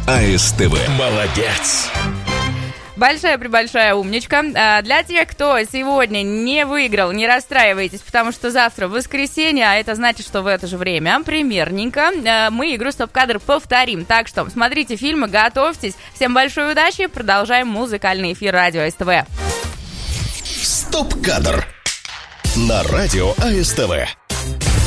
АСТВ. Молодец! Большая-пребольшая умничка. Для тех, кто сегодня не выиграл, не расстраивайтесь, потому что завтра воскресенье, а это значит, что в это же время, примерненько, мы игру «Стоп-кадр» повторим. Так что смотрите фильмы, готовьтесь. Всем большой удачи. Продолжаем музыкальный эфир радио СТВ. «Стоп-кадр» на радио АСТВ.